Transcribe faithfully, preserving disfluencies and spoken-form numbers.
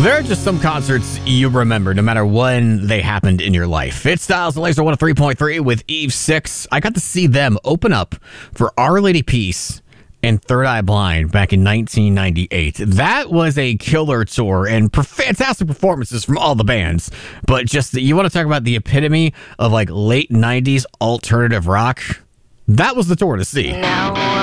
There are just some concerts you remember no matter when they happened in your life. It's Styles and Laser one oh three point three with Eve six. I got to see them open up for Our Lady Peace and Third Eye Blind back in nineteen ninety-eight. That was a killer tour and per- fantastic performances from all the bands. But just, you want to talk about the epitome of like late nineties alternative rock? That was the tour to see. Now